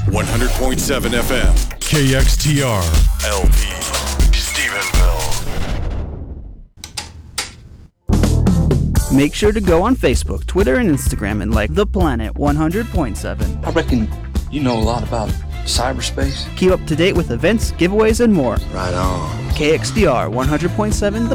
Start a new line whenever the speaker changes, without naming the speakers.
100.7 FM, KXTR, LP, Stephenville.
Make sure to go on Facebook, Twitter, and Instagram and like The Planet 100.7.
I reckon you know a lot about cyberspace.
Keep up to date with events, giveaways, and more.
Right on.
KXDR 100.7 The